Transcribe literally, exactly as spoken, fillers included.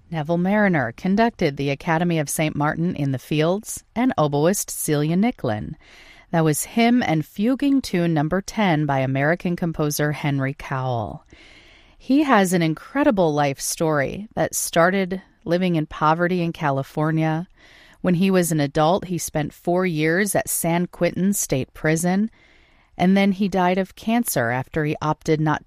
Neville Marriner conducted the Academy of Saint Martin in the Fields, and oboist Celia Nicklin. That was him and Fuguing Tune Number ten by American composer Henry Cowell. He has an incredible life story that started living in poverty in California. When he was an adult, he spent four years at San Quentin State Prison, and then he died of cancer after he opted not